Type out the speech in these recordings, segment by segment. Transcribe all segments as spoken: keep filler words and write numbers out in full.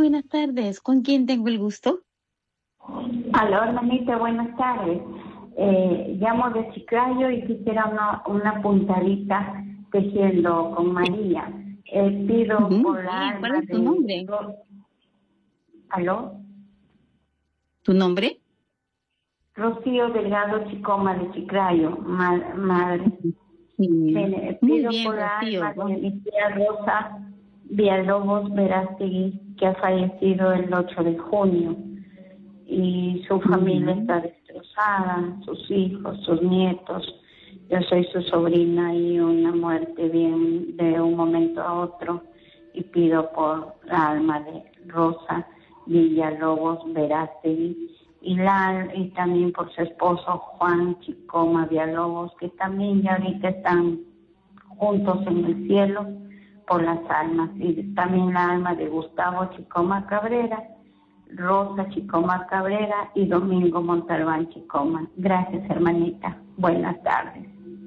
buenas tardes. ¿Con quién tengo el gusto? Aló, hermanita, buenas tardes. Eh, llamo de Chiclayo y quisiera una, una puntadita tejiendo con María. Eh, pido Uh-huh. por la Bien, ¿cuál alma es tu de... nombre? ¿Aló? ¿Tu nombre? Rocío Delgado Chicoma de Chiclayo, ma- madre. Sí. Eh, Muy pido bien, por la Rocío. alma de mi tía Rosa Villalobos Verástegui, que ha fallecido el ocho de junio. Y su familia Uh-huh. está destrozada, sus hijos, sus nietos. Yo soy su sobrina y una muerte bien de un momento a otro. Y pido por la alma de Rosa Villalobos Verástegui y, la, y también por su esposo Juan Chicoma Villalobos, que también ya ahorita están juntos en el cielo por las almas. Y también la alma de Gustavo Chicoma Cabrera, Rosa Chicoma Cabrera y Domingo Montalbán Chicoma. Gracias, hermanita. Buenas tardes.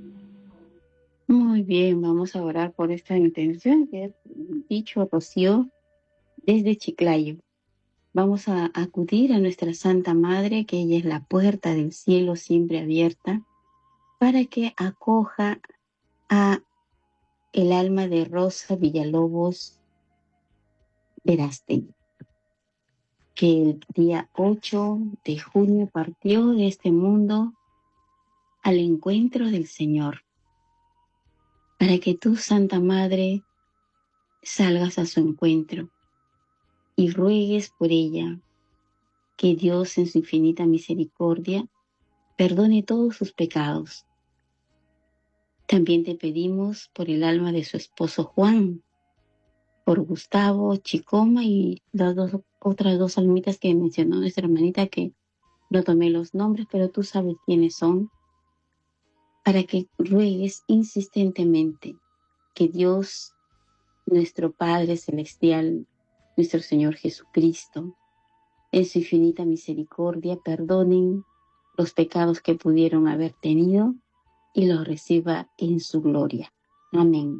Muy bien, vamos a orar por esta intención que has dicho, Rocío, desde Chiclayo. Vamos a acudir a nuestra Santa Madre, que ella es la puerta del cielo siempre abierta, para que acoja a el alma de Rosa Villalobos Verástegui, que el día ocho de junio partió de este mundo al encuentro del Señor, para que tú, Santa Madre, salgas a su encuentro y ruegues por ella, que Dios en su infinita misericordia perdone todos sus pecados. También te pedimos por el alma de su esposo Juan, por Gustavo Chicoma y las dos otras dos almitas que mencionó nuestra hermanita, que no tomé los nombres, pero tú sabes quiénes son, para que ruegues insistentemente que Dios, nuestro Padre Celestial, nuestro Señor Jesucristo, en su infinita misericordia, perdonen los pecados que pudieron haber tenido y los reciba en su gloria. Amén.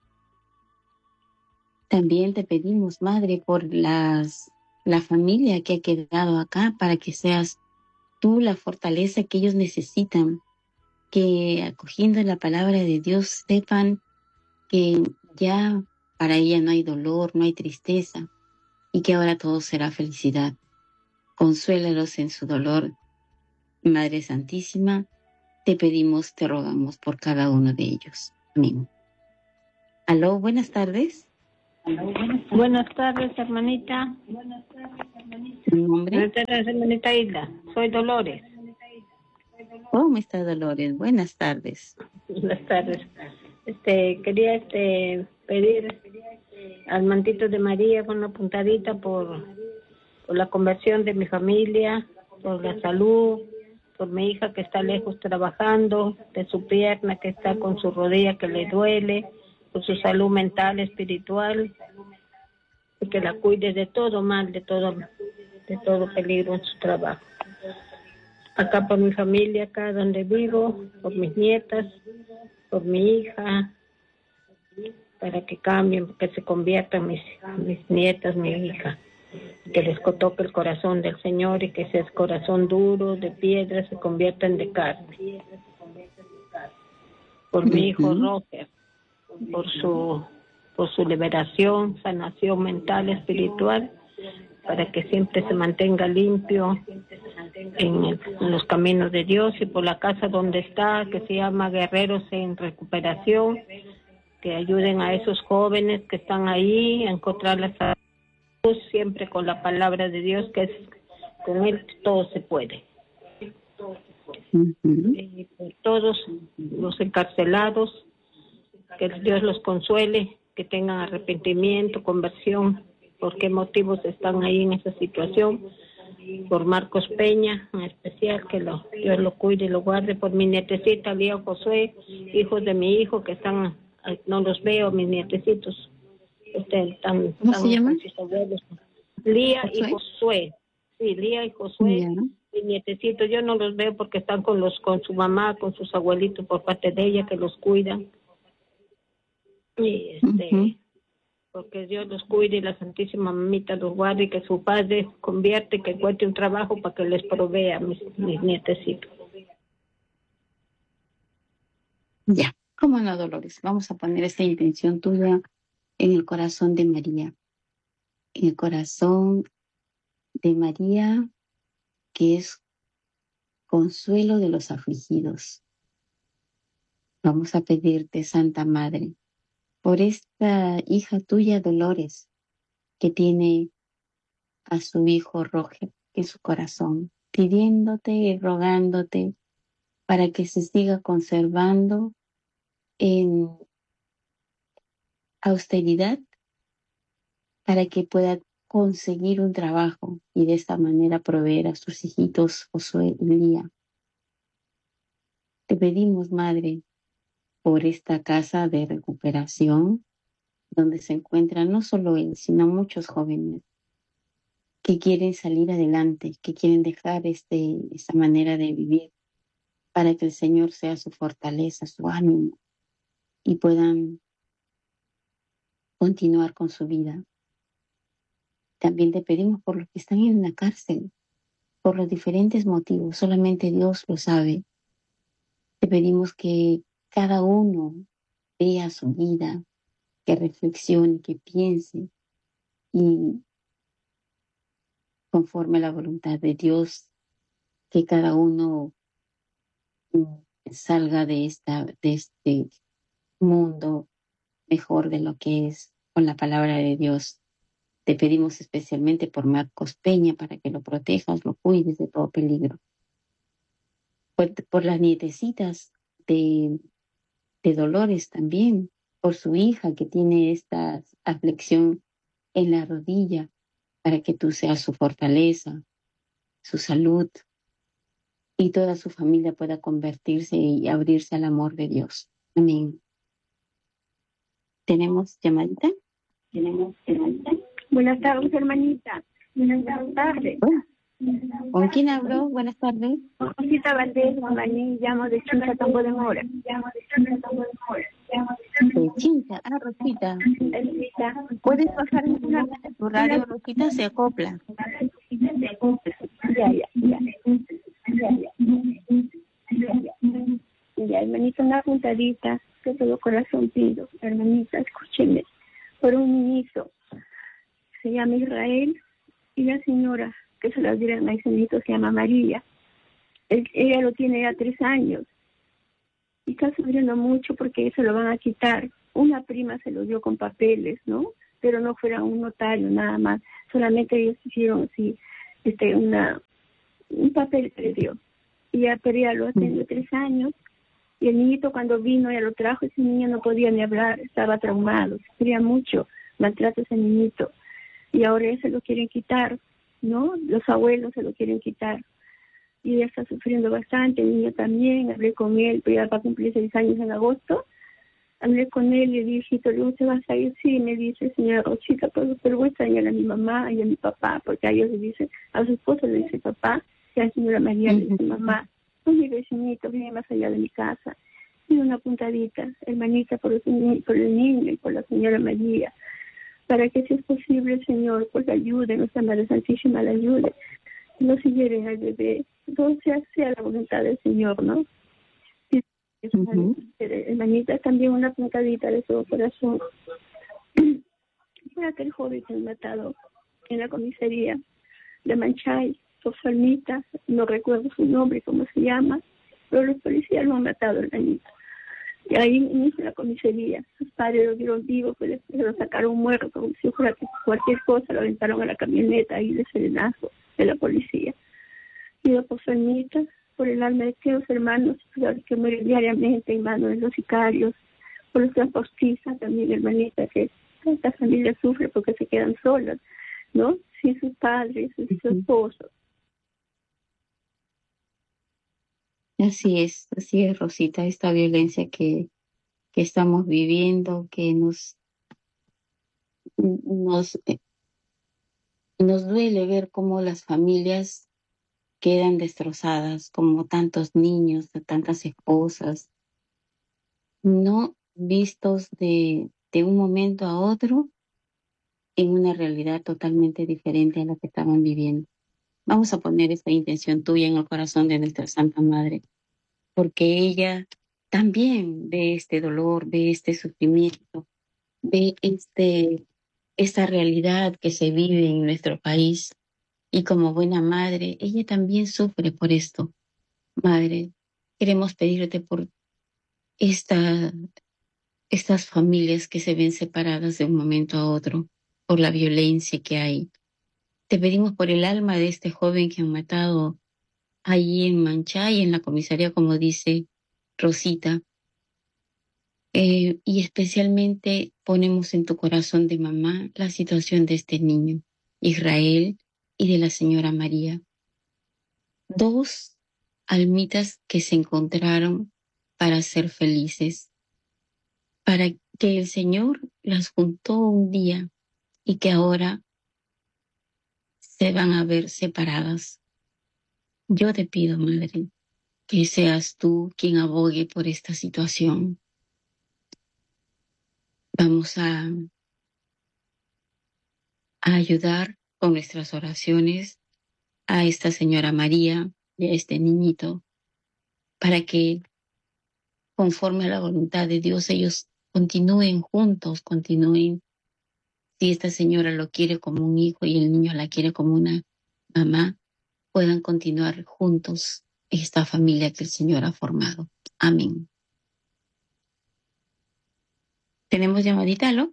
También te pedimos, Madre, por las, la familia que ha quedado acá, para que seas tú la fortaleza que ellos necesitan, que acogiendo la palabra de Dios sepan que ya para ella no hay dolor, no hay tristeza y que ahora todo será felicidad. Consuélalos en su dolor. Madre Santísima, te pedimos, te rogamos por cada uno de ellos. Amén. Aló, buenas tardes. Aló, buenas tardes. Buenas tardes, hermanita. Buenas tardes, hermanita. ¿Tu nombre? Buenas tardes, hermanita Hilda. Soy Dolores. ¿Cómo está Dolores? Buenas tardes. Buenas tardes. Este, quería este pedir al mantito de María con una puntadita por, por la conversión de mi familia, por la salud, por mi hija que está lejos trabajando, de su pierna que está con su rodilla que le duele, por su salud mental, espiritual, y que la cuide de todo mal, de todo, de todo peligro en su trabajo. Acá por mi familia, acá donde vivo, por mis nietas, por mi hija, para que cambien, que se conviertan mis, mis nietas, mi hija, que les toque el corazón del Señor y que ese corazón duro, de piedra, se conviertan de carne. Por mi hijo Roger, por su, por su liberación, sanación mental, espiritual, para que siempre se mantenga limpio en, el, en los caminos de Dios, y por la casa donde está, que se llama Guerreros en Recuperación, que ayuden a esos jóvenes que están ahí a encontrar la salud, siempre con la palabra de Dios, que es con Él todo se puede. Uh-huh. Y por todos los encarcelados, que Dios los consuele, que tengan arrepentimiento, conversión, por qué motivos están ahí en esa situación. Por Marcos Peña, en especial, que lo, Dios lo cuide y lo guarde. Por mi nietecita Lía Josué, hijos de mi hijo que están, no los veo, mis nietecitos, están, están, ¿Cómo están se llama? con sus abuelos. Lía ¿Josué? y Josué, sí, Lía y Josué, Yeah. mis nietecitos, yo no los veo porque están con los, con su mamá, con sus abuelitos por parte de ella, que los cuidan. Y este, Uh-huh. porque Dios los cuide y la Santísima Mamita los guarde y que su padre convierte, que encuentre un trabajo para que les provea a mis, mis nietecitos. Ya, cómo no, Dolores. Vamos a poner esta intención tuya en el corazón de María. En el corazón de María, que es consuelo de los afligidos. Vamos a pedirte, Santa Madre, por esta hija tuya, Dolores, que tiene a su hijo Roger en su corazón, pidiéndote y rogándote para que se siga conservando en austeridad, para que pueda conseguir un trabajo y de esta manera proveer a sus hijitos Josué y Lía. Te pedimos, Madre, por esta casa de recuperación donde se encuentran no solo él, sino muchos jóvenes que quieren salir adelante, que quieren dejar este, esta manera de vivir para que el Señor sea su fortaleza, su ánimo y puedan continuar con su vida. También te pedimos por los que están en la cárcel, por los diferentes motivos, solamente Dios lo sabe. Te pedimos que cada uno vea su vida, que reflexione, que piense y conforme a la voluntad de Dios, que cada uno salga de, esta, de este mundo mejor de lo que es con la palabra de Dios. Te pedimos especialmente por Marcos Peña para que lo protejas, lo cuides de todo peligro. Por, por las nietecitas de, de Dolores también, por su hija que tiene esta aflicción en la rodilla, para que tú seas su fortaleza, su salud y toda su familia pueda convertirse y abrirse al amor de Dios. Amén. ¿Tenemos llamadita? ¿Tenemos llamadita? Buenas tardes, hermanita. Buenas tardes. Bueno, ¿con quién habló? Buenas tardes. Rosita Valdés, Maní, llamo de Chincha, Tambo de Mora. Llamo de Chincha, Tambo de Mora. De Chincha. Ah, Rosita. Rosita. ¿Puedes bajar una, tu radio, Rosita? Se acopla. Ya, ya, ya. Ya, ya. Ya, hermanita, una puntadita que todo corazón pido. Hermanita, escúcheme. Por un niñito, se llama Israel, y la señora que se la dieron a ese niñito se llama María. Él, ella lo tiene ya tres años y está sufriendo mucho porque se lo van a quitar. Una prima se lo dio con papeles, ¿no? Pero no fuera un notario, nada más. Solamente ellos hicieron así, este, una, un papel que le dio. Y ya, pero ya lo ha tenido tres años. Y el niñito cuando vino ya lo trajo, ese niño no podía ni hablar, estaba traumado, sufría mucho, maltrato a ese niñito. Y ahora ya se lo quieren quitar, ¿no? Los abuelos se lo quieren quitar. Y ella está sufriendo bastante, el niño también, hablé con él, pero ya va a cumplir seis años en agosto. Hablé con él y le dije, hijito, ¿luego te vas a ir? Sí, me dice, señora Rosita, pero, pero voy a extrañar a mi mamá y a mi papá, porque a ellos le dicen, a su esposo le dice papá, y a la señora María le dice mamá. Pues mi vecinito viene más allá de mi casa. Y una puntadita, hermanita, por el, por el niño y por la señora María, para que si es posible, Señor, pues ayude, nuestra Madre Santísima la ayude. No se lleven al bebé, todo sea, sea la voluntad del Señor, ¿no? Y, uh-huh. Hermanita, también una puntadita de su corazón. Fue aquel joven que han matado en la comisaría de Manchay, su almita, no recuerdo su nombre, cómo se llama, pero los policías lo han matado, hermanita. Y ahí en la comisaría, sus padres lo dieron vivo, pues lo sacaron muerto, como si fuera cualquier cosa, lo aventaron a la camioneta ahí de serenazo de la policía. Pido por su almita, por el alma de aquellos hermanos que mueren diariamente en manos de los sicarios, por los transportistas también, hermanita, que tanta familia sufre porque se quedan solas, ¿no? Sin sus padres, sin su esposo. Así es, así es, Rosita, esta violencia que, que estamos viviendo, que nos, nos, nos duele ver cómo las familias quedan destrozadas, como tantos niños, tantas esposas, no vistos de, de un momento a otro, en una realidad totalmente diferente a la que estaban viviendo. Vamos a poner esta intención tuya en el corazón de nuestra Santa Madre, porque ella también ve este dolor, ve este sufrimiento, ve este, esta realidad que se vive en nuestro país. Y como buena madre, ella también sufre por esto. Madre, queremos pedirte por esta, estas familias que se ven separadas de un momento a otro, por la violencia que hay. Te pedimos por el alma de este joven que han matado allí en Manchay, en la comisaría, como dice Rosita. Eh, y especialmente ponemos en tu corazón de mamá la situación de este niño, Israel, y de la señora María. Dos almitas que se encontraron para ser felices, para que el Señor las juntó un día y que ahora se van a ver separadas. Yo te pido, Madre, que seas tú quien abogue por esta situación. Vamos a, a ayudar con nuestras oraciones a esta señora María y a este niñito para que, conforme a la voluntad de Dios, ellos continúen juntos, continúen. Si esta señora lo quiere como un hijo y el niño la quiere como una mamá, puedan continuar juntos esta familia que el Señor ha formado. Amén. ¿Tenemos llamadita, aló?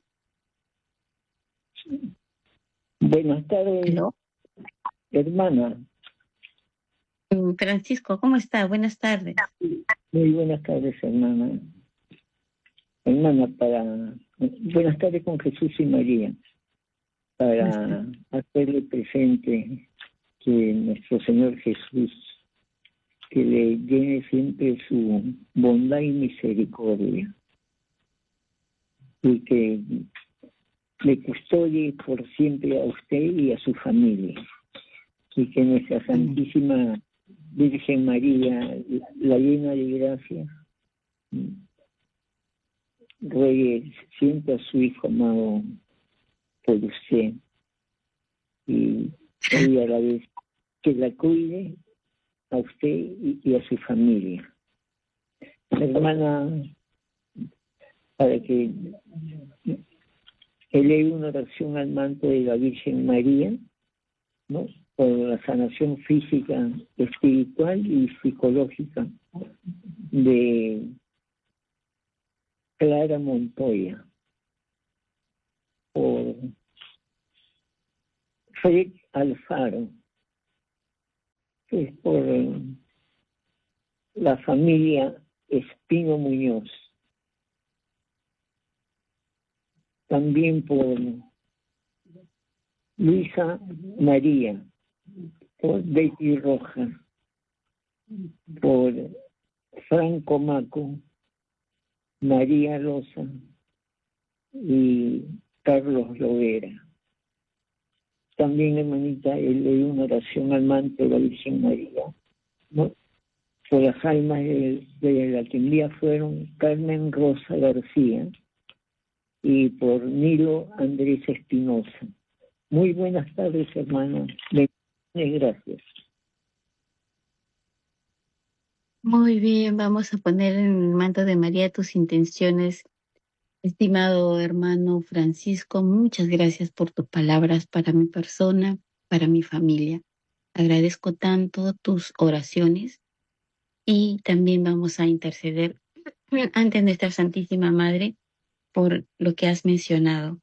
Buenas tardes, ¿Aló? hermana. Francisco, ¿cómo está? Buenas tardes. Muy buenas tardes, hermana. Hermana, para... Buenas tardes con Jesús y María. Para hacerle presente que nuestro Señor Jesús, que le llene siempre su bondad y misericordia, y que le custodie por siempre a usted y a su familia, y que nuestra Santísima Virgen María, la llena de gracia, ruegue siempre a su Hijo amado por usted, y ella a la vez que la cuide a usted y, y a su familia. Hermana, para que eleve una oración al manto de la Virgen María, ¿no?, por la sanación física, espiritual y psicológica de Clara Montoya, por Fred Alfaro, que es por la familia Espino Muñoz, también por Luisa María, por Betty Rojas, por Franco Maco, María Loza y Carlos Lovera. También, hermanita, él le dio una oración al manto de la Virgen María, ¿no?, por las almas de, de la que un día fueron Carmen Rosa García y por Nilo Andrés Espinosa. Muy buenas tardes, hermano. Gracias. Muy bien, vamos a poner en el manto de María tus intenciones. Estimado hermano Francisco, muchas gracias por tus palabras para mi persona, para mi familia. Agradezco tanto tus oraciones y también vamos a interceder ante nuestra Santísima Madre por lo que has mencionado.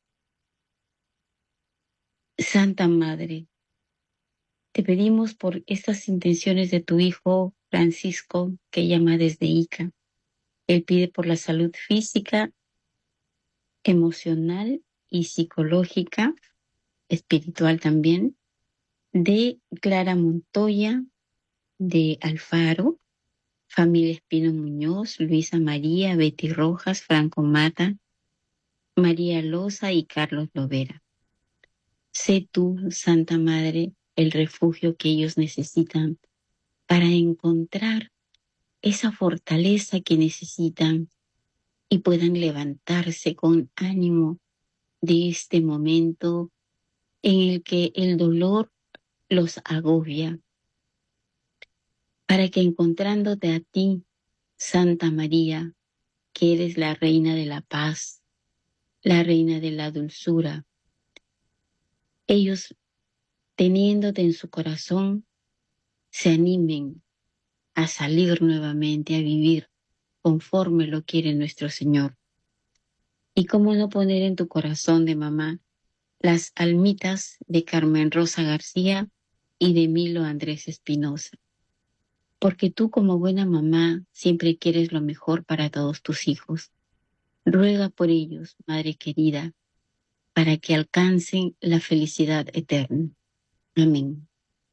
Santa Madre, te pedimos por estas intenciones de tu hijo Francisco, que llama desde Ica. Él pide por la salud física, emocional y psicológica, espiritual también, de Clara Montoya, de Alfaro, familia Espino Muñoz, Luisa María, Betty Rojas, Franco Mata, María Loza y Carlos Lovera. Sé tú, Santa Madre, el refugio que ellos necesitan para encontrar esa fortaleza que necesitan y puedan levantarse con ánimo de este momento en el que el dolor los agobia, para que encontrándote a ti, Santa María, que eres la reina de la paz, la reina de la dulzura, ellos, teniéndote en su corazón, se animen a salir nuevamente, a vivir conforme lo quiere nuestro Señor. Y cómo no poner en tu corazón de mamá las almitas de Carmen Rosa García y de Milo Andrés Espinosa. Porque tú como buena mamá siempre quieres lo mejor para todos tus hijos. Ruega por ellos, Madre querida, para que alcancen la felicidad eterna. Amén.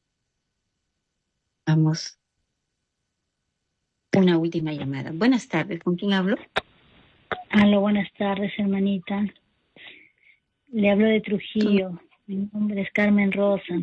Vamos. Una última llamada. Buenas tardes. ¿Con quién hablo? Aló, buenas tardes, hermanita. Le hablo de Trujillo. Mi nombre es Carmen Rosa.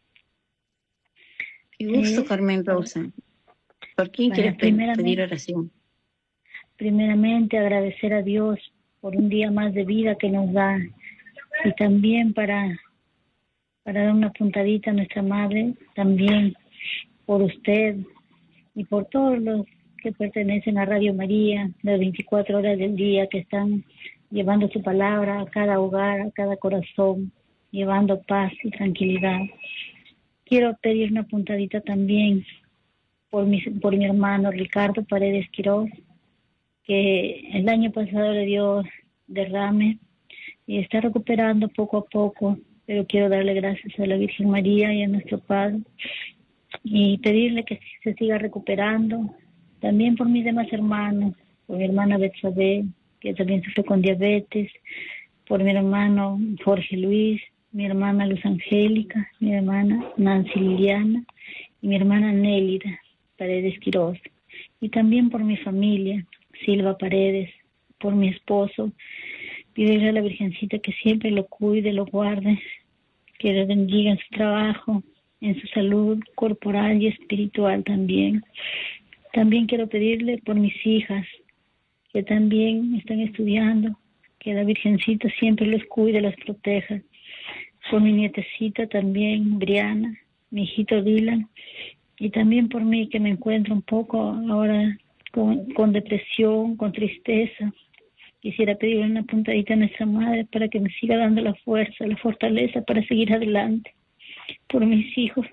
Qué gusto, eh, Carmen Rosa. ¿Por quién Bueno, quieres pedir oración? Primeramente, agradecer a Dios por un día más de vida que nos da, y también para, para dar una puntadita a nuestra madre, también por usted y por todos los que pertenecen a Radio María, las veinticuatro horas del día, que están llevando su palabra a cada hogar, a cada corazón, llevando paz y tranquilidad. Quiero pedir una puntadita también por mi, por mi hermano Ricardo Paredes Quiroz, que el año pasado le dio derrame y está recuperando poco a poco, pero quiero darle gracias a la Virgen María y a nuestro Padre y pedirle que se siga recuperando. También por mis demás hermanos, por mi hermana Betsabe, que también sufre con diabetes, por mi hermano Jorge Luis, mi hermana Luz Angélica, mi hermana Nancy Liliana y mi hermana Nélida Paredes Quiroz. Y también por mi familia, Silva Paredes, por mi esposo, pedirle a la Virgencita que siempre lo cuide, lo guarde, que le bendiga en su trabajo, en su salud corporal y espiritual también. También quiero pedirle por mis hijas, que también están estudiando, que la Virgencita siempre los cuide, los proteja. Por mi nietecita también, Briana, mi hijito Dylan, y también por mí, que me encuentro un poco ahora con, con depresión, con tristeza. Quisiera pedirle una puntadita a nuestra madre para que me siga dando la fuerza, la fortaleza para seguir adelante. Por mis hijos,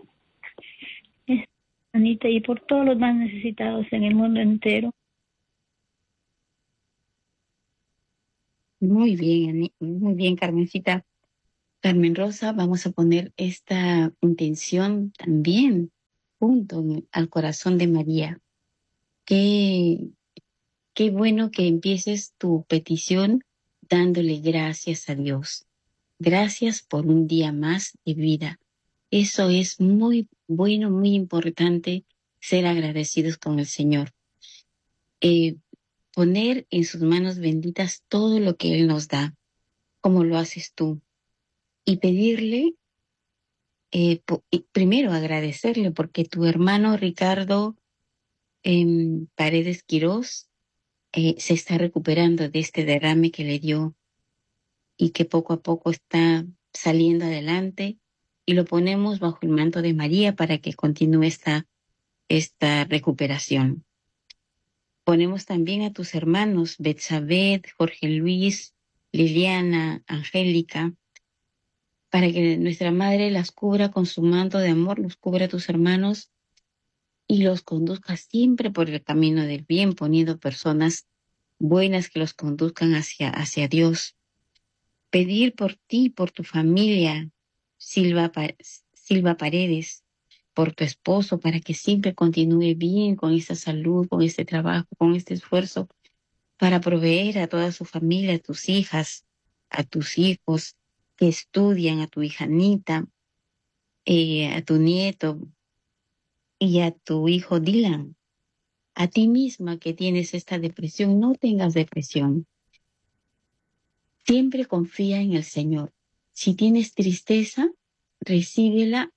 Anita, y por todos los más necesitados en el mundo entero. Muy bien, muy bien, Carmencita. Carmen Rosa, vamos a poner esta intención también junto al corazón de María. Qué, qué bueno que empieces tu petición dándole gracias a Dios. Gracias por un día más de vida. Eso es muy bueno, muy importante, ser agradecidos con el Señor. Eh, poner en sus manos benditas todo lo que Él nos da, como lo haces tú. Y pedirle, eh, po- y primero agradecerle, porque tu hermano Ricardo eh, Paredes Quiroz eh, se está recuperando de este derrame que le dio y que poco a poco está saliendo adelante, y lo ponemos bajo el manto de María para que continúe esta, esta recuperación. Ponemos también a tus hermanos Betsabé, Jorge Luis, Liliana, Angélica, para que nuestra Madre las cubra con su manto de amor, los cubra a tus hermanos y los conduzca siempre por el camino del bien, poniendo personas buenas que los conduzcan hacia, hacia Dios. Pedir por ti, por tu familia, Silva, Silva Paredes, por tu esposo, para que siempre continúe bien con esta salud, con este trabajo, con este esfuerzo, para proveer a toda su familia, a tus hijas, a tus hijos que estudian, a tu hija Anita, eh, a tu nieto y a tu hijo Dylan. A ti misma que tienes esta depresión, no tengas depresión. Siempre confía en el Señor. Si tienes tristeza, recíbela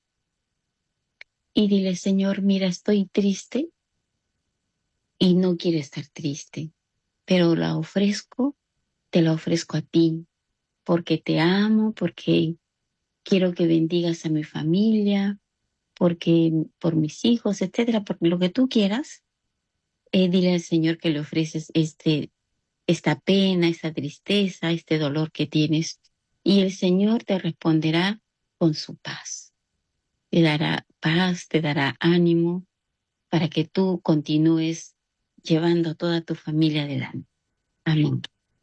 y dile, Señor, mira, estoy triste y no quiero estar triste, pero la ofrezco, te la ofrezco a ti. porque te amo, porque quiero que bendigas a mi familia, porque por mis hijos, etcétera, por lo que tú quieras, eh, dile al Señor que le ofreces este, esta pena, esta tristeza, este dolor que tienes, y el Señor te responderá con su paz. Te dará paz, te dará ánimo para que tú continúes llevando a toda tu familia adelante. Amén.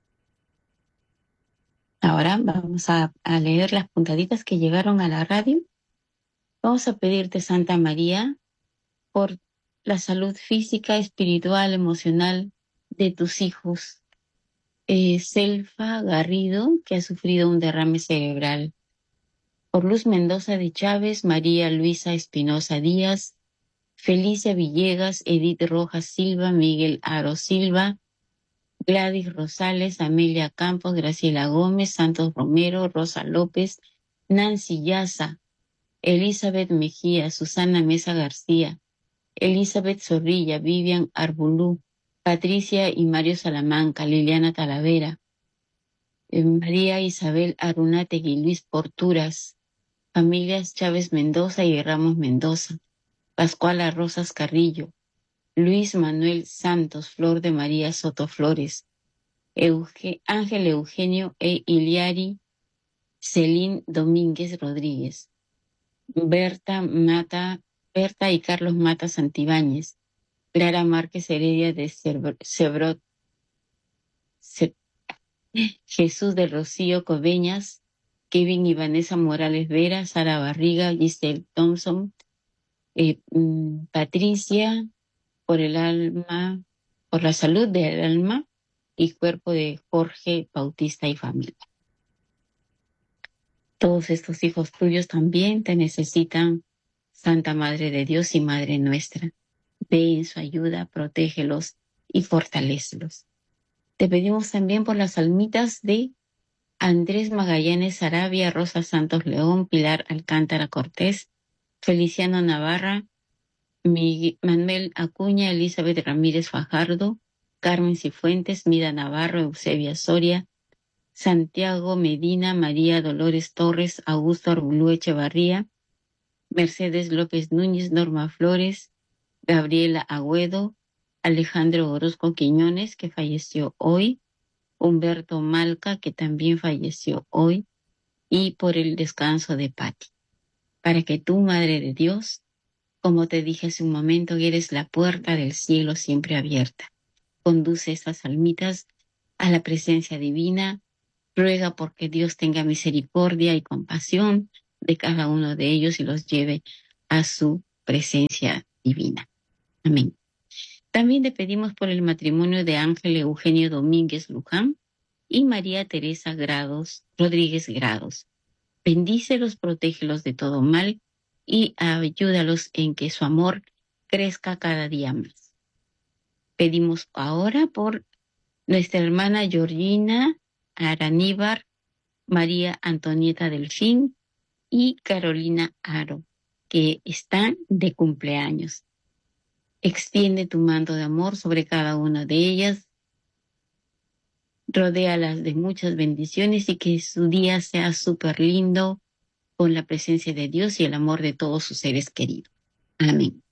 Ahora vamos a, a leer las puntaditas que llegaron a la radio. Vamos a pedirte, Santa María, por la salud física, espiritual, emocional de tus hijos. Eh, Selfa Garrido, que ha sufrido un derrame cerebral. Por Luz Mendoza de Chávez, María Luisa Espinosa Díaz, Felicia Villegas, Edith Rojas Silva, Miguel Aro Silva, Gladys Rosales, Amelia Campos, Graciela Gómez, Santos Romero, Rosa López, Nancy Yaza, Elizabeth Mejía, Susana Mesa García, Elizabeth Zorrilla, Vivian Arbulú, Patricia y Mario Salamanca, Liliana Talavera, eh, María Isabel Arunátegui, Luis Porturas, familias Chávez Mendoza y Ramos Mendoza, Pascuala Rosas Carrillo, Luis Manuel Santos, Flor de María Soto Flores, Euge, Ángel Eugenio e Iliari, Celín Domínguez Rodríguez, Berta Mata, Berta y Carlos Mata Santibáñez, Clara Márquez Heredia de Cebrot, Ce, Jesús de Rocío Coveñas, Kevin y Vanessa Morales Vera, Sara Barriga, Giselle Thompson, eh, mm, Patricia, por el alma, por la salud del alma y cuerpo de Jorge Bautista y familia. Todos estos hijos tuyos también te necesitan, Santa Madre de Dios y Madre nuestra. Ve en su ayuda, protégelos y fortalécelos. Te pedimos también por las almitas de Andrés Magallanes Arabia, Rosa Santos León, Pilar Alcántara Cortés, Feliciano Navarra, Miguel, Manuel Acuña, Elizabeth Ramírez Fajardo, Carmen Cifuentes, Mida Navarro, Eusebia Soria, Santiago Medina, María Dolores Torres, Augusto Arbulú Echevarría, Mercedes López Núñez, Norma Flores, Gabriela Agüedo, Alejandro Orozco Quiñones, que falleció hoy, Humberto Malca, que también falleció hoy, y por el descanso de Pati. Para que tú, Madre de Dios, como te dije hace un momento, eres la puerta del cielo siempre abierta. Conduce estas almitas a la presencia divina. Ruega porque Dios tenga misericordia y compasión de cada uno de ellos y los lleve a su presencia divina. Amén. También te pedimos por el matrimonio de Ángel Eugenio Domínguez Luján y María Teresa Grados, Rodríguez Grados. Bendícelos, protégelos de todo mal y ayúdalos en que su amor crezca cada día más. Pedimos ahora por nuestra hermana Georgina Araníbar, María Antonieta Delfín y Carolina Aro, que están de cumpleaños. Extiende tu manto de amor sobre cada una de ellas, rodéalas de muchas bendiciones y que su día sea súper lindo con la presencia de Dios y el amor de todos sus seres queridos. Amén.